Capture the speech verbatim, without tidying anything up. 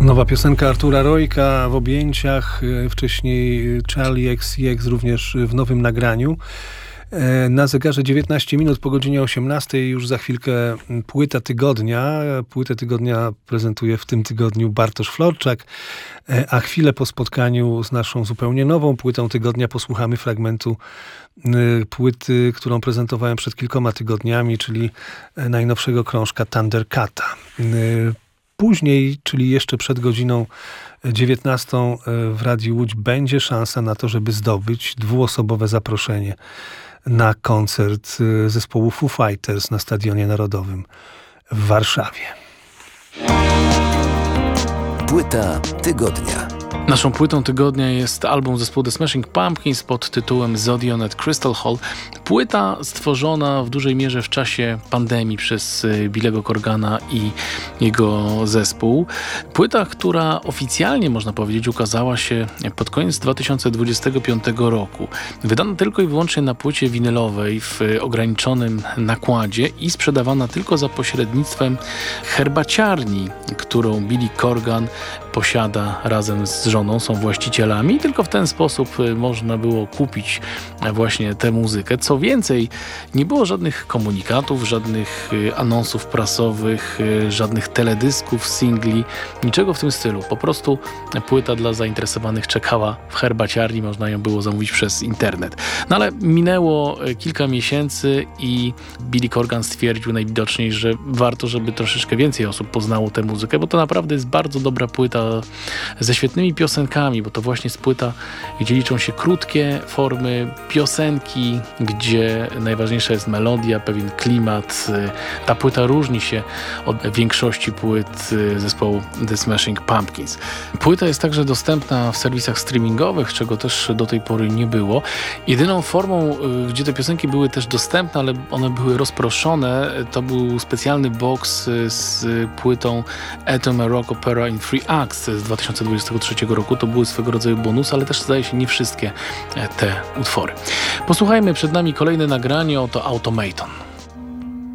Nowa piosenka Artura Rojka w objęciach, wcześniej Charli X C X również w nowym nagraniu. Na zegarze dziewiętnaście minut po godzinie osiemnastej, już za chwilkę płyta tygodnia. Płytę tygodnia prezentuje w tym tygodniu Bartosz Florczak, a chwilę po spotkaniu z naszą zupełnie nową płytą tygodnia posłuchamy fragmentu płyty, którą prezentowałem przed kilkoma tygodniami, czyli najnowszego krążka Thundercata. Później, czyli jeszcze przed godziną dziewiętnastą w Radiu Łódź będzie szansa na to, żeby zdobyć dwuosobowe zaproszenie na koncert zespołu Foo Fighters na Stadionie Narodowym w Warszawie. Płyta tygodnia. Naszą płytą tygodnia jest album zespołu The Smashing Pumpkins pod tytułem Zodion at Crystal Hall. Płyta stworzona w dużej mierze w czasie pandemii przez Billego Corgana i jego zespół. Płyta, która oficjalnie, można powiedzieć, ukazała się pod koniec dwa tysiące dwudziestego piątego roku. Wydana tylko i wyłącznie na płycie winylowej w ograniczonym nakładzie i sprzedawana tylko za pośrednictwem herbaciarni, którą Billy Corgan posiada razem z żoną, są właścicielami. Tylko w ten sposób można było kupić właśnie tę muzykę. Co więcej, nie było żadnych komunikatów, żadnych anonsów prasowych, żadnych teledysków, singli, niczego w tym stylu. Po prostu płyta dla zainteresowanych czekała w herbaciarni, można ją było zamówić przez internet. No ale minęło kilka miesięcy i Billy Corgan stwierdził najwidoczniej, że warto, żeby troszeczkę więcej osób poznało tę muzykę, bo to naprawdę jest bardzo dobra płyta ze świetnymi piosenkami, bo to właśnie jest płyta, gdzie liczą się krótkie formy piosenki, gdzie najważniejsza jest melodia, pewien klimat. Ta płyta różni się od większości płyt zespołu The Smashing Pumpkins. Płyta jest także dostępna w serwisach streamingowych, czego też do tej pory nie było. Jedyną formą, gdzie te piosenki były też dostępne, ale one były rozproszone, to był specjalny box z płytą Atom a Rock Opera in Three Acts z dwa tysiące dwudziestego trzeciego roku. To były swego rodzaju bonusy, ale też zdaje się nie wszystkie te utwory. Posłuchajmy, przed nami kolejne nagranie, oto Automaton.